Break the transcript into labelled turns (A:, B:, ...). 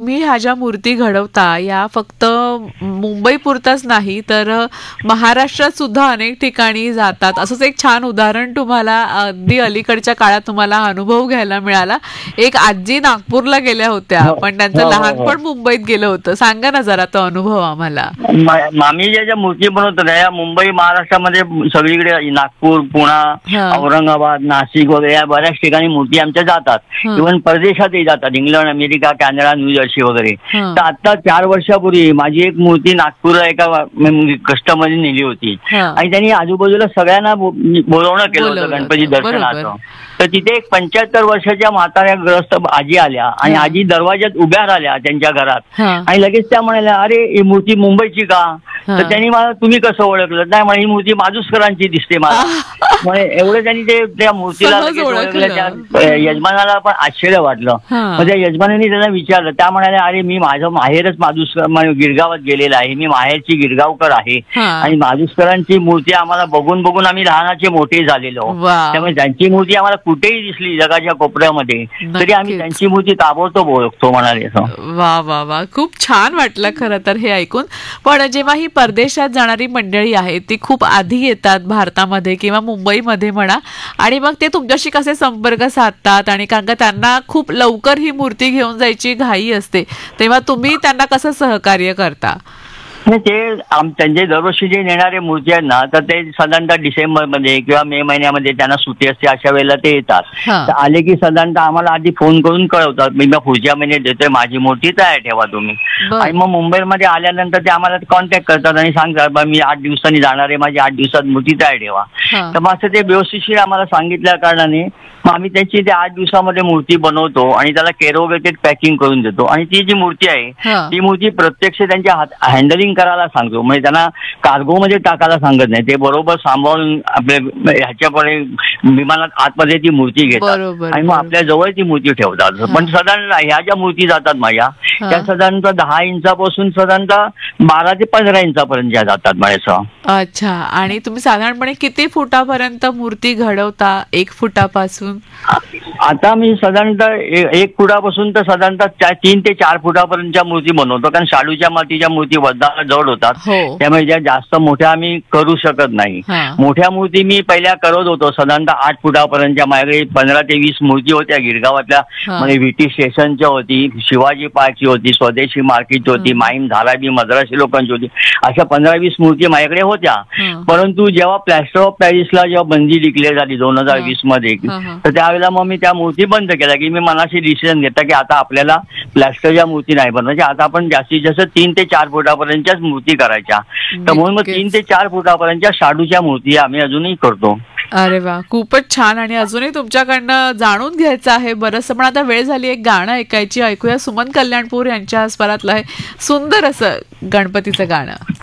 A: तुम्ही ह्या ज्या मूर्ती घडवता या फक्त मुंबई पुरताच नाही तर महाराष्ट्रात सुद्धा अनेक ठिकाणी जातात. असंच एक छान उदाहरण तुम्हाला अगदी अलीकडच्या काळात तुम्हाला अनुभव घ्यायला मिळाला. एक आजी नागपूरला गेल्या होत्या पण त्यांचं लहानपण मुंबईत गेलं होतं. सांगा ना जरा तो अनुभव आम्हाला.
B: मामी ज्या मूर्ती बनवतात या मुंबई महाराष्ट्रामध्ये सगळीकडे नागपूर, पुणा, औरंगाबाद, नाशिक वगैरे या बऱ्याच ठिकाणी मूर्ती आमच्या जातात. इव्हन परदेशातही जातात, इंग्लंड, अमेरिका, कॅनडा, न्यूजर्सी वगैरे. तर आता 4 वर्षापूर्वी माझी एक मूर्ती नागपूरला एका कस्टमरने नेली होती आणि त्यांनी आजूबाजूला सगळ्यांना बोलवणं केलं होतं गणपती दर्शनाचं. तर तिथे एक 75 वर्षाच्या म्हाताऱ्याग्रस्त आजी आल्या आणि आजी दरवाज्यात उभ्या राहिल्या त्यांच्या घरात आणि लगेच त्या म्हणाल्या, अरे ही मूर्ती मुंबईची का? तर त्यांनी मला, तुम्ही कसं ओळखलं? नाही म्हणे, ही मूर्ती माजूसकरांची दिसते मला. म्हणजे एवढं त्यांनी त्या मूर्तीला लगेच ओळखलं. त्या यजमानाला पण आश्चर्य वाटलं. मग त्या यजमानांनी त्यांना विचारलं. त्या म्हणाल्या, अरे मी माझं माहेरच माजूसकर गिरगावात गेलेला आहे, मी माहेरची गिरगावकर आहे आणि माजूसकरांची मूर्ती आम्हाला बघून बघून आम्ही लहानाचे मोठे झालेलो. त्यामुळे त्यांची मूर्ती आम्हाला कुठेही दिसली जगाच्या कोपऱ्यामध्ये तरी आम्ही त्यांची मूर्ती ताबडतोब ओळखतो म्हणाले.
A: वा वा वा, खूप छान वाटलं खरं तर हे ऐकून. पण जेव्हा ही परदेशात जाणारी मंडळी आहे ती खूप आधी येतात भारतामध्ये किंवा मुंबईमध्ये म्हणा आणि मग ते तुमच्याशी कसे संपर्क साधतात आणि कारण का त्यांना खूप लवकर ही मूर्ती घेऊन जायची घाई असते तेव्हा तुम्ही त्यांना कसं सहकार्य करता?
B: ते त्यांचे दरवर्षी जे नेणारे मूर्ती आहेत ना तर ते साधारणतः डिसेंबरमध्ये किंवा मे महिन्यामध्ये त्यांना सुट्टी असते, अशा वेळेला ते येतात. तर आले की साधारणतः आम्हाला आधी फोन करून कळवतात, मी पुढच्या महिन्यात देतोय, माझी मूर्ती तयार ठेवा तुम्ही. आणि मग मुंबईमध्ये आल्यानंतर ते आम्हाला कॉन्टॅक्ट करतात आणि सांगतात, मी 8 दिवसांनी जाणार आहे, माझी 8 दिवसात मूर्ती तयार ठेवा. तर मग असं ते व्यवस्थितशीर आम्हाला सांगितल्या कारणाने मग आम्ही त्याची ते 8 दिवसामध्ये मूर्ती बनवतो आणि त्याला केरोगेटेड पॅकिंग करून देतो. आणि ती जी मूर्ती आहे ती मूर्ती प्रत्यक्ष त्यांच्या हँडलिंग करायला सांगतो. म्हणजे त्यांना कार्गो मध्ये टाकायला सांगत नाही, ते बरोबर सांभाळून आपल्या ह्याच्याकडे विमानात आतमध्ये ती मूर्ती घेतात आणि मग आपल्या जवळ ती मूर्ती ठेवतात. पण साधारण ह्या ज्या मूर्ती जातात माझ्या त्या साधारणतः 10 इंचापासून साधारणतः 12 ते 15 इंचापर्यंत ज्या जातात माझ्या.
A: अच्छा. आणि तुम्ही साधारणपणे किती फुटापर्यंत मूर्ती घडवता? 1 फुटापासून?
B: आता मी साधारणतः 1 फुटापासून तर साधारणतः 3 ते 4 फुटापर्यंतच्या मूर्ती बनवतो, कारण शाडूच्या मातीच्या मूर्ती वजनाला जड होतात, त्यामुळे ज्या जास्त मोठ्या आम्ही करू शकत नाही. मोठ्या मूर्ती मी पहिल्या करत होतो साधारणतः 8 फुटापर्यंतच्या. माझ्याकडे 15 ते 20 मूर्ती होत्या गिरगावातल्या. म्हणजे व्हीटी स्टेशनच्या होती, शिवाजी पार्कची होती, स्वदेशी मार्केटची होती, माईम धारावी मद्रासी लोकांची होती, अशा 15-20 मूर्ती माझ्याकडे होत्या. परंतु जेव्हा प्लॅस्टर ऑफ पॅरिसला जेव्हा बंदी डिक्लेअर झाली 2020 मध्ये तर त्यावेळेला मग मी त्या मूर्ती बंद केल्या की मी मनाशी डिसिजन घेतला की आता आपल्याला प्लॅस्टरच्या मूर्ती नाही बनवायच्या, आता आपण जास्तीत जास्त 3 ते 4 फुटापर्यंतच्याच मूर्ती करायच्या. तर म्हणून मग 3 ते 4 फुटापर्यंतच्या शाडूच्या मूर्ती आम्ही अजूनही करतो.
A: अरे वा, खूपच छान. आणि अजूनही तुमच्याकडनं जाणून घ्यायचं आहे बरंचसं, पण आता वेळ झाली एक गाणं ऐकायची. ऐकूया सुमन कल्याणपूर यांच्या स्वरातलं आहे सुंदर असं गणपतीचं गाणं.